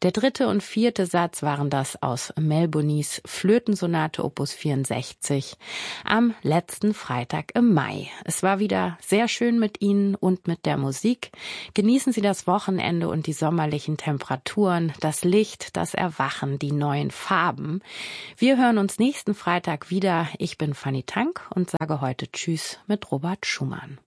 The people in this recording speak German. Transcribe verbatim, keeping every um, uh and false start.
Der dritte und vierte Satz waren das aus Melbonis Flötensonate Opus vierundsechzig am letzten Freitag im Mai. Es war wieder sehr schön mit Ihnen und mit der Musik. Genießen Sie das Wochenende und die sommerlichen Temperaturen, das Licht, das Erwachen, die neuen Farben. Wir hören uns nächsten Freitag wieder. Ich bin Fanny Tank und sage heute Tschüss mit Robert Schumann.